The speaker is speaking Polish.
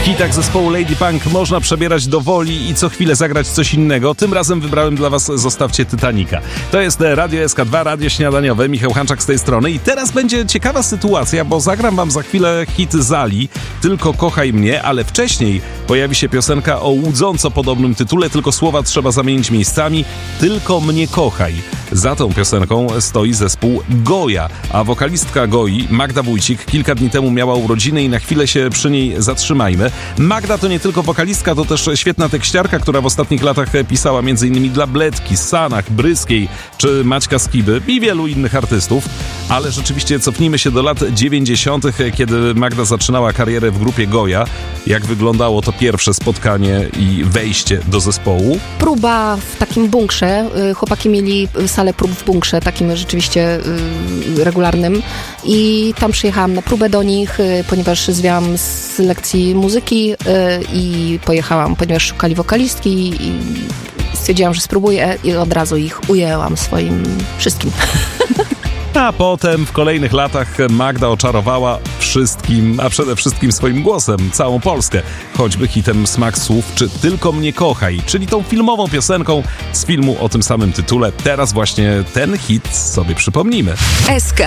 hitach zespołu Lady Punk można przebierać do woli i co chwilę zagrać coś innego. Tym razem wybrałem dla was Zostawcie Titanica. To jest Radio SK2, radio śniadaniowe. Michał Hanczak z tej strony. I teraz będzie ciekawa sytuacja, bo zagram wam za chwilę hit Zali, Tylko kochaj mnie, ale wcześniej pojawi się piosenka o łudząco podobnym tytule, tylko słowa trzeba zamienić miejscami. Tylko mnie kochaj. Za tą piosenką stoi zespół Goja, a wokalistka Goi, Magda Wójcik, kilka dni temu miała urodziny i na chwilę się przy niej zatrzymajmy. Magda to nie tylko wokalistka, to też świetna tekściarka, która w ostatnich latach pisała m.in. dla Bledki, Sanach, Bryskiej czy Maćka Skiby i wielu innych artystów. Ale rzeczywiście cofnijmy się do lat 90., kiedy Magda zaczynała karierę w grupie Goja. Jak wyglądało to pierwsze spotkanie i wejście do zespołu? Próba w takim bunkrze. Chłopaki mieli salę prób w bunkrze, takim rzeczywiście regularnym. I tam przyjechałam na próbę do nich, ponieważ zwiałam z lekcji muzyki i pojechałam, ponieważ szukali wokalistki i stwierdziłam, że spróbuję i od razu ich ujęłam swoim wszystkim. A potem w kolejnych latach Magda oczarowała wszystkim, a przede wszystkim swoim głosem całą Polskę. Choćby hitem Smak słów czy Tylko mnie kochaj, czyli tą filmową piosenką z filmu o tym samym tytule. Teraz właśnie ten hit sobie przypomnimy. SK